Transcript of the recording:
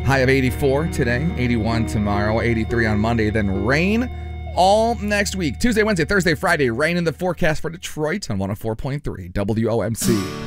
High of 84 today, 81 tomorrow, 83 on Monday, then rain all next week. Tuesday, Wednesday, Thursday, Friday, rain in the forecast for Detroit on 104.3 WOMC.